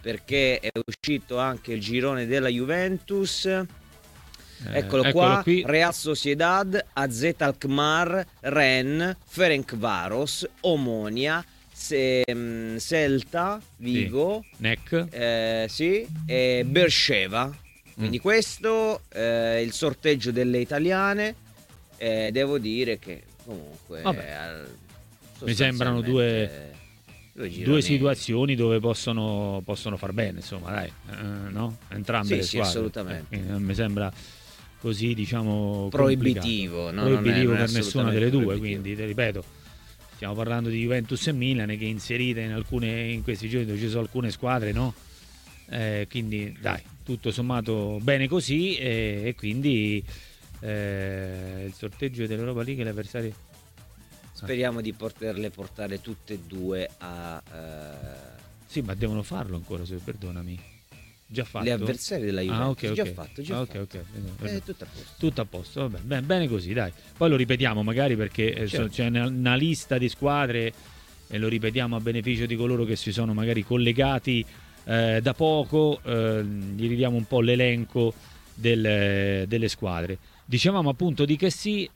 perché è uscito anche il girone della Juventus. Eccolo qua, qui. Real Sociedad, AZ Alkmaar, Rennes, Ferencváros, Omonia, Celta, Vigo, sì. NEC, sì, e Beersheva. Quindi questo è il sorteggio delle italiane. Devo dire che comunque mi sembrano due situazioni dove possono far bene, insomma, dai, no? Entrambe le squadre. Sì, assolutamente. Non mi sembra così, diciamo, proibitivo, no, proibitivo non è per nessuna delle due, proibitivo. quindi ti ripeto, stiamo parlando di Juventus e Milan che inserite in questi giorni dove ci sono alcune squadre, no? Quindi dai, tutto sommato bene così, e quindi il sorteggio dell'Europa League, gli avversari. Speriamo di poterle portare tutte e due a sì, ma devono farlo ancora, perdonami. Già fatto? Le avversarie della Juventus. Ok. Già fatto. Tutto a posto. Tutto a posto, vabbè, bene così, dai. Poi lo ripetiamo magari perché Certo. c'è una lista di squadre e lo ripetiamo a beneficio di coloro che si sono magari collegati da poco, gli ridiamo un po' l'elenco delle squadre. Dicevamo appunto di che sì,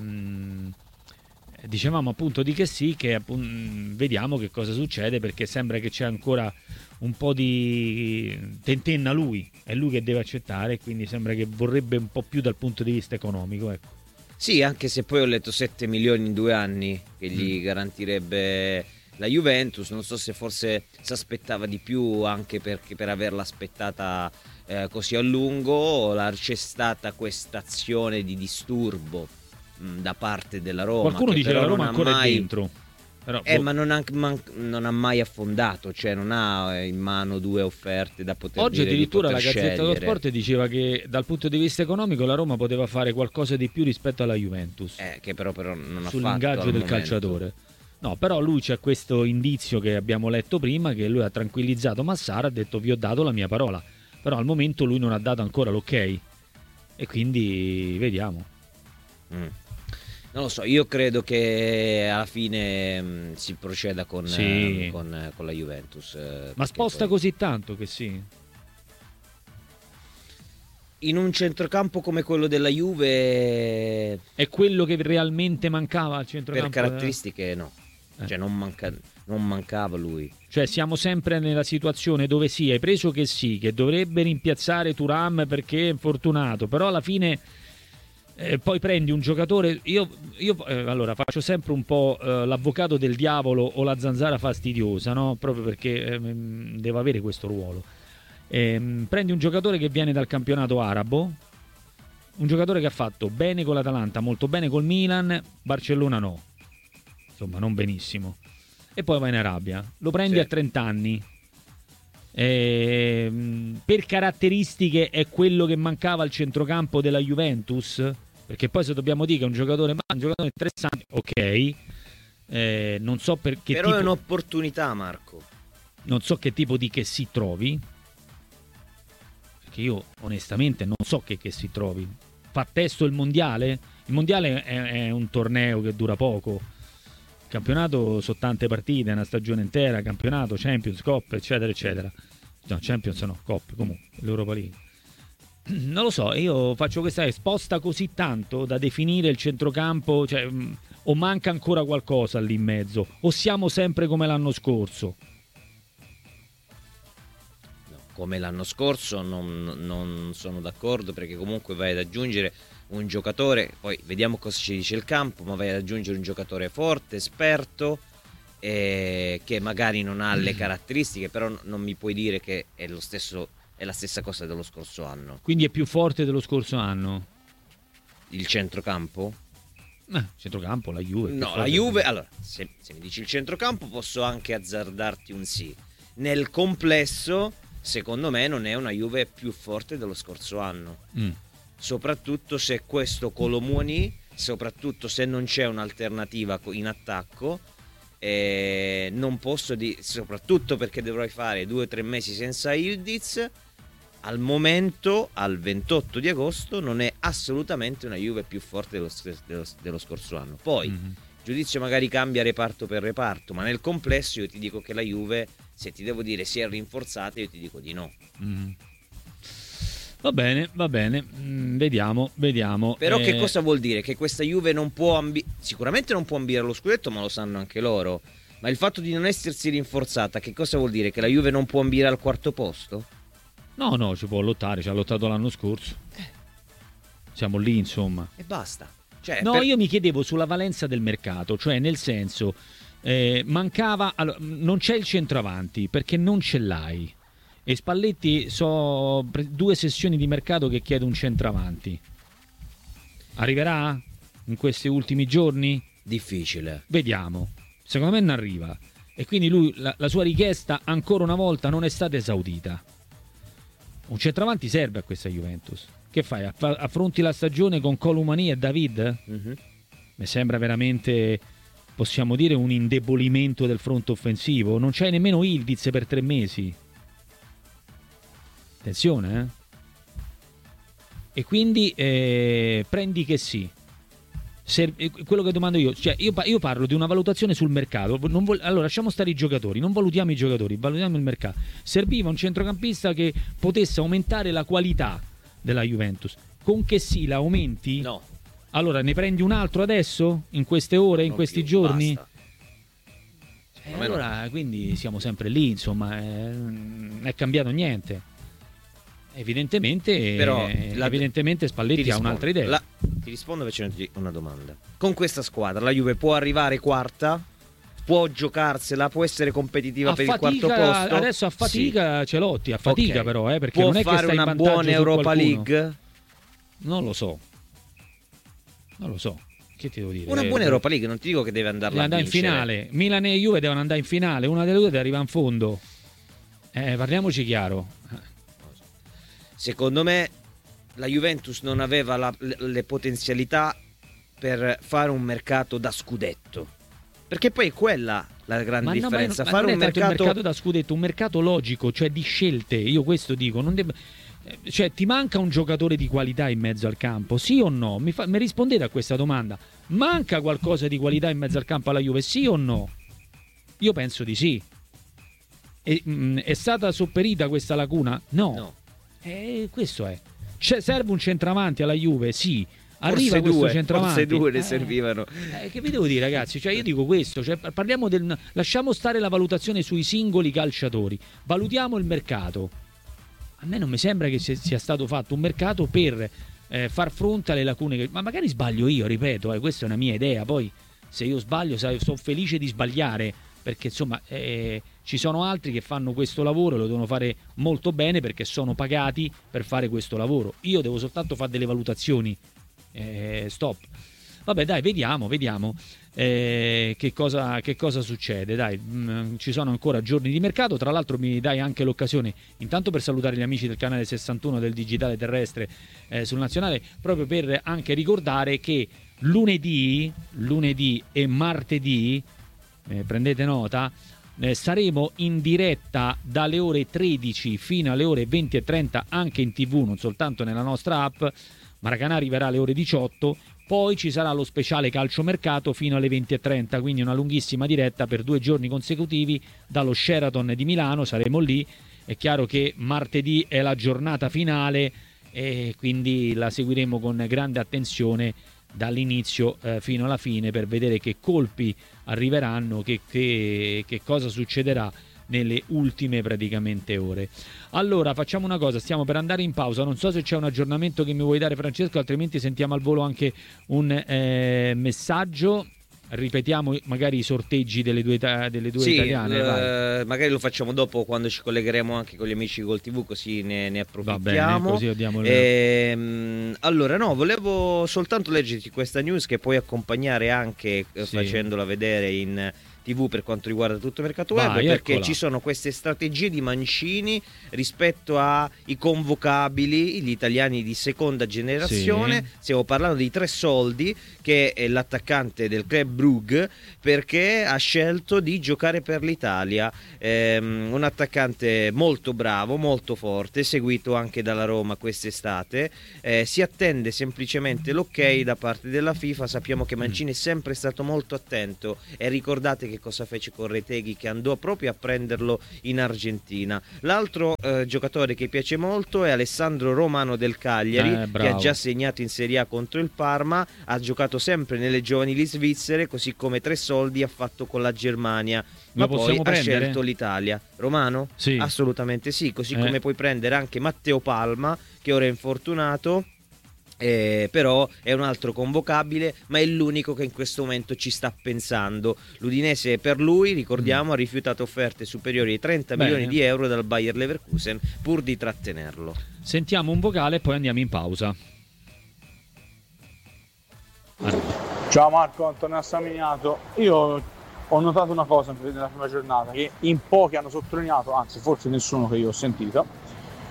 che vediamo che cosa succede, perché sembra che c'è ancora un po' di tentenna lui, è lui che deve accettare, quindi sembra che vorrebbe un po' più dal punto di vista economico, ecco. Sì, anche se poi ho letto 7 milioni in 2 anni che gli garantirebbe la Juventus. Non so se forse si aspettava di più, anche perché per averla aspettata così a lungo c'è stata questa azione di disturbo da parte della Roma. Qualcuno dice che la Roma ancora è dentro. Però, ma non ha mai affondato, cioè non ha in mano 2 offerte da poter oggi dire, addirittura di la poter Gazzetta dello scegliere. Sport diceva che dal punto di vista economico la Roma poteva fare qualcosa di più rispetto alla Juventus, Che però non ha sull'ingaggio fatto del al calciatore. No, però lui c'è questo indizio che abbiamo letto prima, che lui ha tranquillizzato Massara, ha detto vi ho dato la mia parola, però al momento lui non ha dato ancora l'ok, e quindi vediamo. Non lo so, io credo che alla fine si proceda con la Juventus. Ma sposta poi così tanto che sì? in un centrocampo come quello della Juve È quello che realmente mancava al centrocampo? per caratteristiche no. Cioè non mancava lui. Cioè siamo sempre nella situazione dove sì, hai preso che sì, che dovrebbe rimpiazzare Thuram perché è infortunato, però alla fine poi prendi un giocatore. Io allora faccio sempre un po' l'avvocato del diavolo o la zanzara fastidiosa, no? Proprio perché devo avere questo ruolo. Prendi un giocatore che viene dal campionato arabo, un giocatore che ha fatto bene con l'Atalanta, molto bene col Milan, Barcellona no, insomma non benissimo, e poi va in Arabia, lo prendi a 30 anni, per caratteristiche è quello che mancava al centrocampo della Juventus, perché poi se dobbiamo dire che è un giocatore interessante, ok, non so per che però tipo, è un'opportunità, Marco. non so che tipo di che si trovi, perché io onestamente non so che si trovi. Fa testo il mondiale? Il mondiale è un torneo che dura poco, il campionato sono tante partite, una stagione intera, campionato, Champions, Coppa, eccetera eccetera. No, Champions no, Coppa, comunque l'Europa League. Non lo so, io faccio questa sposta così tanto da definire il centrocampo, cioè, o manca ancora qualcosa lì in mezzo, o siamo sempre come l'anno scorso? Come l'anno scorso non sono d'accordo, perché comunque vai ad aggiungere un giocatore, poi vediamo cosa ci dice il campo, ma vai ad aggiungere un giocatore forte, esperto, che magari non ha le caratteristiche, però non mi puoi dire che è la stessa cosa dello scorso anno. Quindi è più forte dello scorso anno? Il centrocampo? Centrocampo, la Juve. No, la Juve, allora, se mi dici il centrocampo posso anche azzardarti un sì. Nel complesso, secondo me, non è una Juve più forte dello scorso anno. Soprattutto se questo Kolo Muani, soprattutto se non c'è un'alternativa in attacco, non posso dire, soprattutto perché dovrei fare 2 o 3 mesi senza Ildiz. Al momento, al 28 di agosto, non è assolutamente una Juve più forte dello scorso anno. Poi giudizio magari cambia reparto per reparto, ma nel complesso io ti dico che la Juve Se ti devo dire si è rinforzata, io ti dico di no. Va bene, vediamo. Però che cosa vuol dire? Che questa Juve non può sicuramente non può ambire allo scudetto, ma lo sanno anche loro. Ma il fatto di non essersi rinforzata, che cosa vuol dire? Che la Juve non può ambire al quarto posto? No, ci può lottare, ci ha lottato l'anno scorso. Siamo lì, insomma. E basta. Io mi chiedevo sulla valenza del mercato, cioè nel senso, mancava... Allora, non c'è il centravanti, perché non ce l'hai. E Spalletti 2 sessioni di mercato che chiede un centravanti. Arriverà in questi ultimi giorni? Difficile. Vediamo. Secondo me non arriva. E quindi lui, la sua richiesta ancora una volta non è stata esaudita. Un centravanti serve a questa Juventus. Che fai? Affronti la stagione con Colomani e David? Mi sembra veramente, possiamo dire, un indebolimento del fronte offensivo. Non c'hai nemmeno Ildiz per 3 mesi. Attenzione, E quindi prendi che sì. Quello che domando io, cioè io parlo di una valutazione sul mercato. Allora lasciamo stare i giocatori, non valutiamo i giocatori, valutiamo il mercato. Serviva un centrocampista che potesse aumentare la qualità della Juventus. Con che sì la aumenti? No. Allora ne prendi un altro adesso? In queste ore, in questi giorni? Allora quindi siamo sempre lì, insomma, non è cambiato niente. Evidentemente, però, evidentemente Spalletti ha un'altra idea. Ti rispondo facendoti una domanda. Con questa squadra la Juve può arrivare quarta? Può giocarsela? Può essere competitiva per il quarto posto? Adesso a fatica ce Celotti, a fatica però, perché può non è fare che stai una buona Europa League? Non lo so. Che ti devo dire? Una buona Europa League, non ti dico che deve andarla a vincere. In finale. Milan e Juve devono andare in finale, una delle due deve arrivare in fondo. Parliamoci chiaro. Secondo me la Juventus non aveva le potenzialità per fare un mercato da scudetto, perché poi è quella la grande differenza. Fare un mercato da scudetto, un mercato logico, cioè di scelte. Io questo dico, cioè ti manca un giocatore di qualità in mezzo al campo, sì o no? Mi rispondete a questa domanda. Manca qualcosa di qualità in mezzo al campo alla Juve, sì o no? Io penso di sì. È stata sopperita questa lacuna? No. Questo è. Serve un centravanti alla Juve? Sì. Arriva questo centravanti. Forse 2 ne servivano. Che vi devo dire, ragazzi? Cioè, io dico questo. Cioè, parliamo lasciamo stare la valutazione sui singoli calciatori. Valutiamo il mercato. A me non mi sembra che sia stato fatto un mercato per far fronte alle lacune. Ma magari sbaglio io, ripeto. Questa è una mia idea. Poi, se io sbaglio, sono felice di sbagliare. Perché insomma ci sono altri che fanno questo lavoro e lo devono fare molto bene perché sono pagati per fare questo lavoro. Io devo soltanto fare delle valutazioni. Stop. Vabbè, dai, vediamo che cosa succede. Dai, ci sono ancora giorni di mercato. Tra l'altro mi dai anche l'occasione intanto per salutare gli amici del canale 61 del digitale terrestre sul nazionale, proprio per anche ricordare che lunedì e martedì, prendete nota, saremo in diretta dalle ore 13 fino alle ore 20:30 anche in TV, non soltanto nella nostra app. Maracanã arriverà alle ore 18, poi ci sarà lo speciale calciomercato fino alle 20:30, quindi una lunghissima diretta per 2 giorni consecutivi dallo Sheraton di Milano. Saremo lì. È chiaro che martedì è la giornata finale e quindi la seguiremo con grande attenzione dall'inizio fino alla fine per vedere che colpi arriveranno, che cosa succederà nelle ultime praticamente ore. Allora facciamo una cosa, stiamo per andare in pausa, non so se c'è un aggiornamento che mi vuoi dare, Francesco, altrimenti sentiamo al volo anche un messaggio. Ripetiamo magari i sorteggi delle due italiane. Magari lo facciamo dopo, quando ci collegheremo anche con gli amici Gol TV, così ne approfittiamo. Va bene, così diamo allora no, volevo soltanto leggerti questa news che puoi accompagare anche facendola vedere in TV per quanto riguarda tutto il mercato web, perché eccola. Ci sono queste strategie di Mancini rispetto ai convocabili, gli italiani di seconda generazione. Stiamo parlando di Tresoldi, che è l'attaccante del Club Brugge, perché ha scelto di giocare per l'Italia, un attaccante molto bravo, molto forte, seguito anche dalla Roma quest'estate. Si attende semplicemente l'ok da parte della FIFA. Sappiamo che Mancini è sempre stato molto attento, e ricordate che che cosa fece con Retegui, che andò proprio a prenderlo in Argentina. L'altro giocatore che piace molto è Alessandro Romano del Cagliari, che ha già segnato in Serie A contro il Parma, ha giocato sempre nelle giovanili svizzere, così come Tresoldi ha fatto con la Germania, ma poi ha scelto l'Italia. Romano? Sì. Assolutamente sì, così come puoi prendere anche Matteo Palma, che ora è infortunato. Però è un altro convocabile, ma è l'unico che in questo momento ci sta pensando. L'Udinese, per lui, ricordiamo, ha rifiutato offerte superiori ai 30 milioni di euro dal Bayer Leverkusen pur di trattenerlo. Sentiamo un vocale e poi andiamo in pausa. Ciao Marco, Antonio Assaminiato. Io ho notato una cosa nella prima giornata che in pochi hanno sottolineato, anzi forse nessuno che io ho sentito.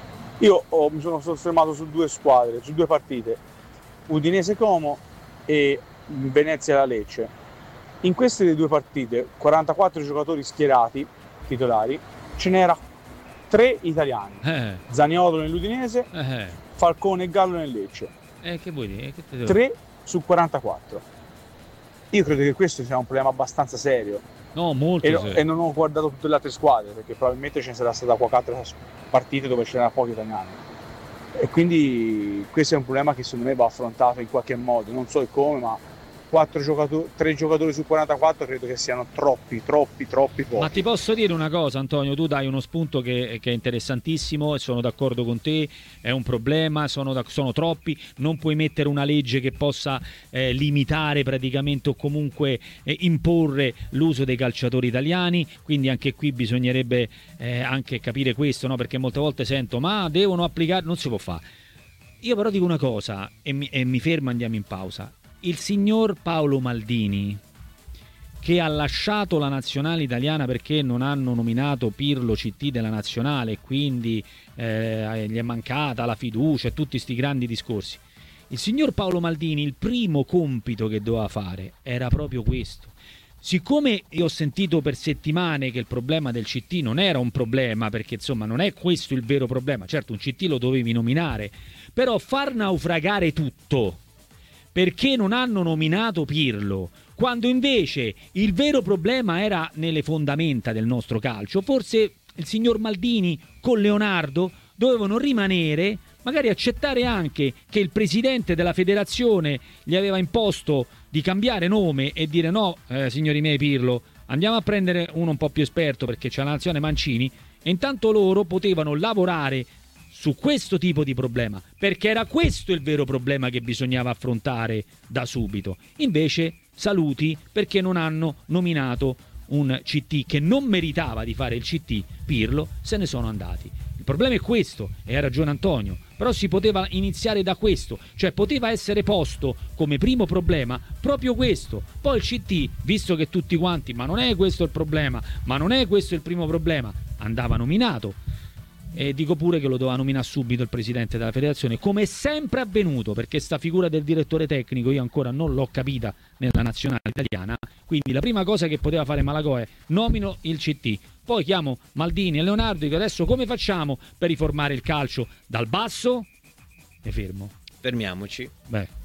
Mi sono soffermato su due squadre, su due partite, Udinese Como e Venezia Lecce. In queste due partite, 44 giocatori schierati, titolari, ce n'era 3 italiani. Zaniolo nell'Udinese, Falcone e Gallo nel Lecce. Che vuoi dire? 3 su 44. Io credo che questo sia un problema abbastanza serio. No, molto serio. E non ho guardato tutte le altre squadre, perché probabilmente ce ne sarà stata qualche altra partite dove c'erano pochi italiani. E quindi questo è un problema che secondo me va affrontato in qualche modo, non so come, ma 3 giocatori su 44 credo che siano troppi pochi. Ma ti posso dire una cosa, Antonio, tu dai uno spunto che è interessantissimo e sono d'accordo con te, è un problema, sono troppi, non puoi mettere una legge che possa limitare praticamente o comunque imporre l'uso dei calciatori italiani, quindi anche qui bisognerebbe anche capire questo, no? Perché molte volte sento ma devono applicare, non si può fare. Io però dico una cosa e mi fermo, andiamo in pausa. Il signor Paolo Maldini, che ha lasciato la nazionale italiana perché non hanno nominato Pirlo CT della nazionale e quindi gli è mancata la fiducia e tutti sti grandi discorsi. Il signor Paolo Maldini, il primo compito che doveva fare era proprio questo. Siccome io ho sentito per settimane che il problema del CT non era un problema, perché insomma non è questo il vero problema, certo un CT lo dovevi nominare, però far naufragare tutto perché non hanno nominato Pirlo, quando invece il vero problema era nelle fondamenta del nostro calcio. Forse il signor Maldini con Leonardo dovevano rimanere, magari accettare anche che il presidente della federazione gli aveva imposto di cambiare nome e dire no, signori miei Pirlo, andiamo a prendere uno un po' più esperto perché c'è la nazione Mancini, e intanto loro potevano lavorare su questo tipo di problema, perché era questo il vero problema che bisognava affrontare da subito. Invece saluti perché non hanno nominato un CT che non meritava di fare il CT, Pirlo, se ne sono andati. Il problema è questo, e ha ragione Antonio, però si poteva iniziare da questo, cioè poteva essere posto come primo problema proprio questo. Poi il CT, visto che tutti quanti, ma non è questo il problema, ma non è questo il primo problema, andava nominato. E dico pure che lo doveva nominare subito il presidente della federazione, come è sempre avvenuto, perché sta figura del direttore tecnico io ancora non l'ho capita nella nazionale italiana. Quindi la prima cosa che poteva fare Malagò è nomino il CT, poi chiamo Maldini e Leonardo e dico adesso come facciamo per riformare il calcio dal basso? E fermiamoci.